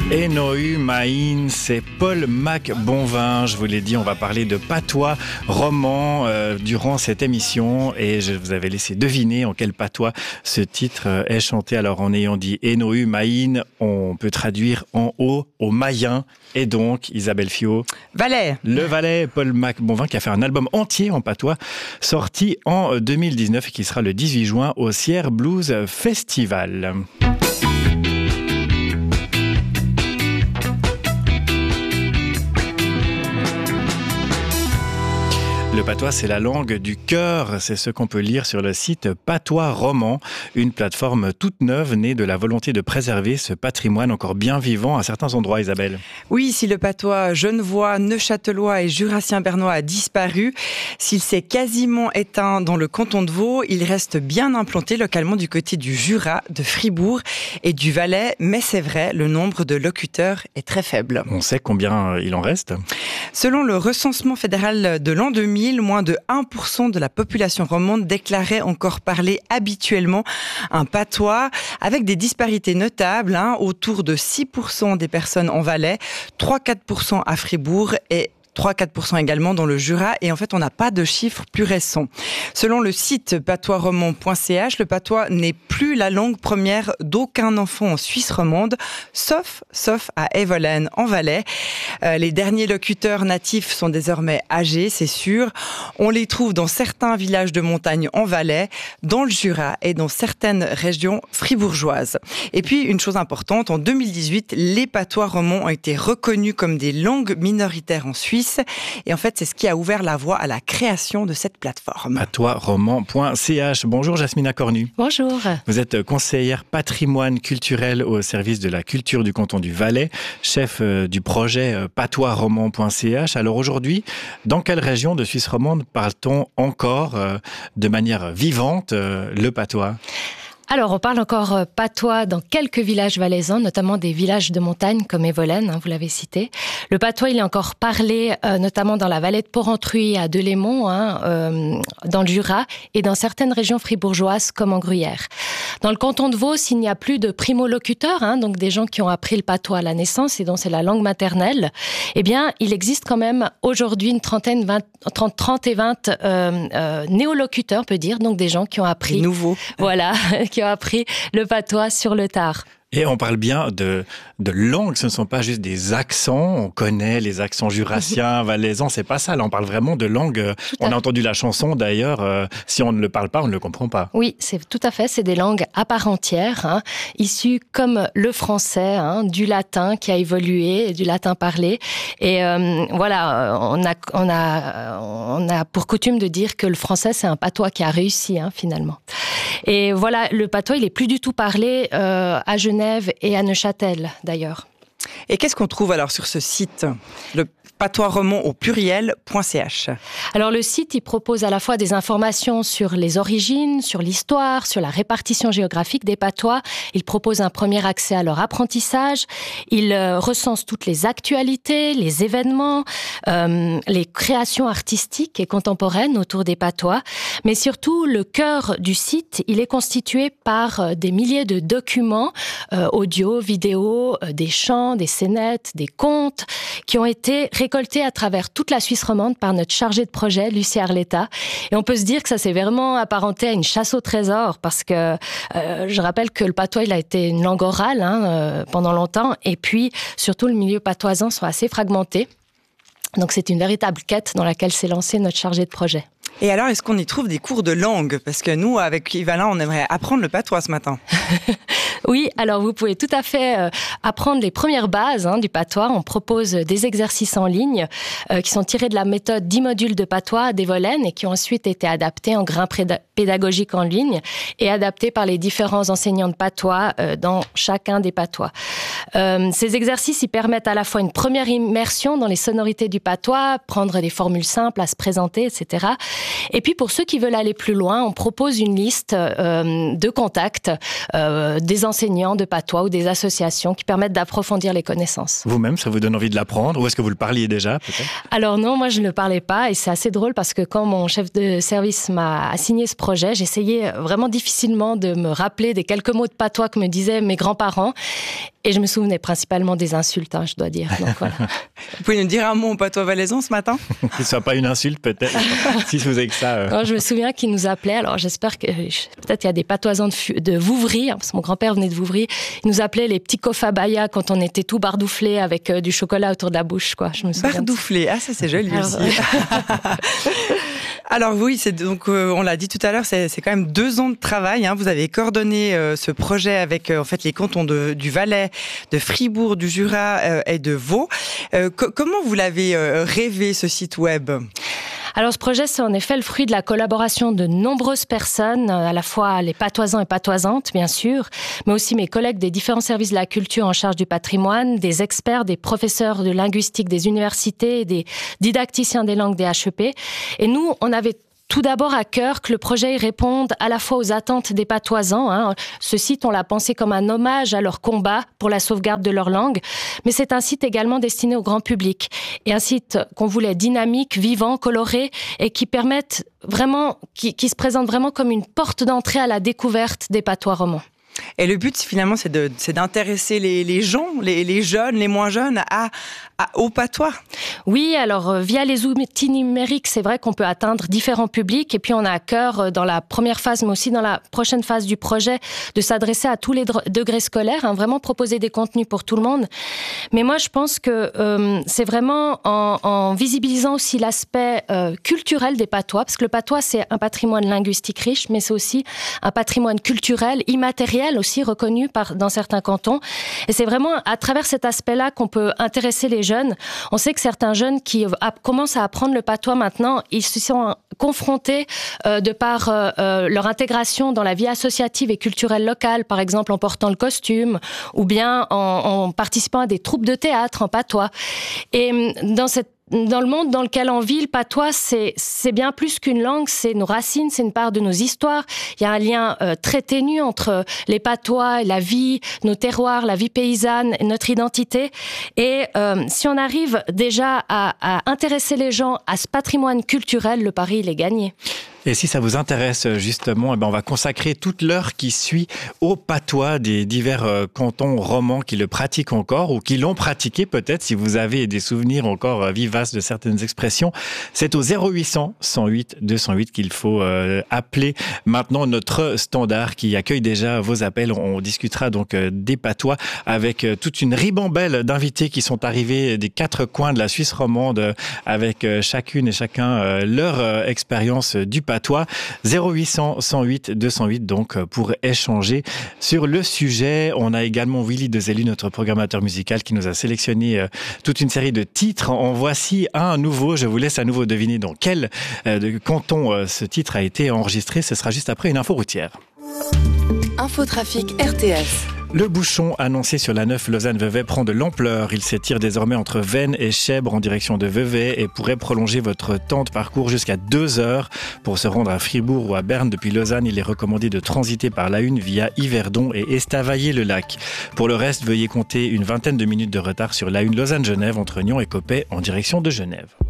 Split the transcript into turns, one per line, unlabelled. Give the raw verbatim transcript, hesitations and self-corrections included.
Enohu Maïn, c'est Paul Mac-Bonvin. Je vous l'ai dit, on va parler de patois roman euh, durant cette émission et je vous avais laissé deviner en quel patois ce titre est chanté. Alors en ayant dit Enohu Maïn, on peut traduire en haut au Mayen et donc Isabelle Fiot.
Valais.
Le Valais, Paul Mac-Bonvin qui a fait un album entier en patois sorti en deux mille dix-neuf et qui sera le dix-huit juin au Sierre Blues Festival. Le patois, c'est la langue du cœur. C'est ce qu'on peut lire sur le site Patois Roman, une plateforme toute neuve née de la volonté de préserver ce patrimoine encore bien vivant à certains endroits, Isabelle.
Oui, si le patois genevois, neuchâtelois et jurassien-bernois a disparu, s'il s'est quasiment éteint dans le canton de Vaud, il reste bien implanté localement du côté du Jura, de Fribourg et du Valais. Mais c'est vrai, le nombre de locuteurs est très faible.
On sait combien il en reste ?
Selon le recensement fédéral de l'an deux mille, moins de un pour cent de la population romande déclarait encore parler habituellement un patois, avec des disparités notables, hein, autour de six pour cent des personnes en Valais, trois à quatre pour cent à Fribourg et trois à quatre pour cent également dans le Jura, et en fait on n'a pas de chiffres plus récents. Selon le site patois roman point c h, le patois n'est plus la langue première d'aucun enfant en Suisse romande, sauf, sauf à Evolen en Valais. Euh, les derniers locuteurs natifs sont désormais âgés, c'est sûr. On les trouve dans certains villages de montagne en Valais, dans le Jura et dans certaines régions fribourgeoises. Et puis une chose importante, en deux mille dix-huit, les patois romans ont été reconnus comme des langues minoritaires en Suisse. Et en fait, c'est ce qui a ouvert la voie à la création de cette plateforme.
patois roman point c h. Bonjour Jasmina Cornu.
Bonjour.
Vous êtes conseillère patrimoine culturel au service de la culture du canton du Valais, chef du projet patois roman point c h. Alors aujourd'hui, dans quelle région de Suisse romande parle-t-on encore de manière vivante le patois ?
Alors, on parle encore patois dans quelques villages valaisans, notamment des villages de montagne comme Evolen, hein, vous l'avez cité. Le patois, il est encore parlé euh, notamment dans la vallée de Porrentruy à Delémont, hein, euh, dans le Jura, et dans certaines régions fribourgeoises comme en Gruyère. Dans le canton de Vaud, s'il n'y a plus de primo-locuteurs, hein, donc des gens qui ont appris le patois à la naissance et dont c'est la langue maternelle, eh bien, il existe quand même aujourd'hui une trentaine, vingt, trente, trente et vingt euh, euh, néolocuteurs, on peut dire, donc des gens qui ont appris...
Nouveau.
Voilà, qui ont appris le patois sur le tard.
Et on parle bien de, de langue, ce ne sont pas juste des accents. On connaît les accents jurassiens, valaisans, c'est pas ça. Là, on parle vraiment de langue. On a entendu la chanson d'ailleurs. Euh, si on ne le parle pas, on ne le comprend pas.
Oui, c'est tout à fait. C'est des langues à part entière, hein, issues comme le français, hein, du latin qui a évolué, du latin parlé. Et euh, voilà, on a, on a, on a pour coutume de dire que le français, c'est un patois qui a réussi, hein, finalement. Et voilà, le patois, il est plus du tout parlé euh, à Genève et à Neuchâtel, d'ailleurs.
Et qu'est-ce qu'on trouve alors sur ce site ? Le patois roman au pluriel point c h.
Alors le site, il propose à la fois des informations sur les origines, sur l'histoire, sur la répartition géographique des patois. Il propose un premier accès à leur apprentissage. Il euh, recense toutes les actualités, les événements, euh, les créations artistiques et contemporaines autour des patois. Mais surtout, le cœur du site, il est constitué par euh, des milliers de documents, euh, audio, vidéo, euh, des chants, des scénettes, des contes, qui ont été récoltés à travers toute la Suisse romande par notre chargée de projet, Lucie Arletta. Et on peut se dire que ça s'est vraiment apparenté à une chasse au trésor, parce que euh, je rappelle que le patois, il a été une langue orale hein, euh, pendant longtemps, et puis surtout le milieu patoisan sont assez fragmentés. Donc c'est une véritable quête dans laquelle s'est lancée notre chargée de projet.
Et alors, est-ce qu'on y trouve des cours de langue ? Parce que nous, avec Yvalin, on aimerait apprendre le patois ce matin.
Oui, alors vous pouvez tout à fait euh, apprendre les premières bases hein, du patois. On propose des exercices en ligne euh, qui sont tirés de la méthode dix modules de patois d'Evolen et qui ont ensuite été adaptés en grains préda- pédagogiques en ligne et adaptés par les différents enseignants de patois euh, dans chacun des patois. Euh, ces exercices, ils permettent à la fois une première immersion dans les sonorités du patois, prendre des formules simples à se présenter, et cetera. Et puis pour ceux qui veulent aller plus loin, on propose une liste euh, de contacts euh, des enseignants de patois ou des associations qui permettent d'approfondir les connaissances.
Vous-même, ça vous donne envie de l'apprendre ou est-ce que vous le parliez déjà peut-être ?
Alors non, moi je ne le parlais pas et c'est assez drôle parce que quand mon chef de service m'a assigné ce projet, j'essayais vraiment difficilement de me rappeler des quelques mots de patois que me disaient mes grands-parents. Et je me souvenais principalement des insultes, hein, je dois dire. Donc, voilà.
Vous pouvez nous dire un mot en patois valaisan ce matin?
Que ce soit pas une insulte peut-être, si vous avez que ça. Euh...
Non, je me souviens qu'il nous appelait, alors j'espère que peut-être il y a des patoisans de, de Vouvry, hein, parce que mon grand-père venait de Vouvry, il nous appelait les petits kofabaya quand on était tout bardouflés avec euh, du chocolat autour de la bouche, quoi. Je me souviens.
Bardouflé, ah ça c'est joli alors, aussi. Alors oui, c'est donc euh, on l'a dit tout à l'heure, c'est, c'est quand même deux ans de travail. Hein. Vous avez coordonné euh, ce projet avec euh, en fait les cantons de, du Valais, de Fribourg, du Jura euh, et de Vaud. Euh, co- comment vous l'avez euh, rêvé ce site web ?
Alors ce projet, c'est en effet le fruit de la collaboration de nombreuses personnes, à la fois les patoisans et patoisantes, bien sûr, mais aussi mes collègues des différents services de la culture en charge du patrimoine, des experts, des professeurs de linguistique des universités, des didacticiens des langues des H E P. Et nous, on avait tout d'abord à cœur que le projet réponde à la fois aux attentes des patoisans. Hein. Ce site, on l'a pensé comme un hommage à leur combat pour la sauvegarde de leur langue, mais c'est un site également destiné au grand public et un site qu'on voulait dynamique, vivant, coloré et qui permette vraiment, qui, qui se présente vraiment comme une porte d'entrée à la découverte des patois romans.
Et le but, finalement, c'est, de, c'est d'intéresser les, les gens, les, les jeunes, les moins jeunes, à, à, au patois.
Oui, alors euh, via les outils numériques, c'est vrai qu'on peut atteindre différents publics. Et puis, on a à cœur, euh, dans la première phase, mais aussi dans la prochaine phase du projet, de s'adresser à tous les dr- degrés scolaires, hein, vraiment proposer des contenus pour tout le monde. Mais moi, je pense que euh, c'est vraiment en, en visibilisant aussi l'aspect euh, culturel des patois, parce que le patois, c'est un patrimoine linguistique riche, mais c'est aussi un patrimoine culturel, immatériel, aussi reconnu par, dans certains cantons. Et c'est vraiment à travers cet aspect-là qu'on peut intéresser les jeunes. On sait que certains jeunes qui a, commencent à apprendre le patois maintenant, ils se sont confrontés euh, de par euh, euh, leur intégration dans la vie associative et culturelle locale, par exemple en portant le costume ou bien en, en participant à des troupes de théâtre en patois. Et dans cette Dans le monde dans lequel on vit, le patois, c'est, c'est bien plus qu'une langue, c'est nos racines, c'est une part de nos histoires. Il y a un lien euh, très ténu entre les patois, la vie, nos terroirs, la vie paysanne, notre identité. Et euh, si on arrive déjà à, à intéresser les gens à ce patrimoine culturel, le pari, il est gagné.
Et si ça vous intéresse justement, eh ben on va consacrer toute l'heure qui suit au patois des divers euh, cantons romans qui le pratiquent encore ou qui l'ont pratiqué peut-être, si vous avez des souvenirs encore euh, vivaces de certaines expressions. C'est au zéro huit cent, cent huit, deux cent huit qu'il faut euh, appeler maintenant notre standard qui accueille déjà vos appels. On discutera donc euh, des patois avec euh, toute une ribambelle d'invités qui sont arrivés des quatre coins de la Suisse romande euh, avec euh, chacune et chacun euh, leur euh, expérience du patois. Toi, zéro huit cent, cent huit, deux cent huit, donc, pour échanger sur le sujet. On a également Willy Dezelu, notre programmateur musical, qui nous a sélectionné euh, toute une série de titres. En voici un nouveau. Je vous laisse à nouveau deviner dans quel euh, canton euh, ce titre a été enregistré. Ce sera juste après une info routière.
Infotrafic R T S.
Le bouchon annoncé sur la neuf Lausanne-Vevey prend de l'ampleur. Il s'étire désormais entre Veynes et Chèvres en direction de Vevey et pourrait prolonger votre temps de parcours jusqu'à deux heures. Pour se rendre à Fribourg ou à Berne depuis Lausanne, il est recommandé de transiter par l'A un via Yverdon et Estavayer-le-Lac. Pour le reste, veuillez compter une vingtaine de minutes de retard sur l'A un Lausanne-Genève entre Nyon et Coppet en direction de Genève.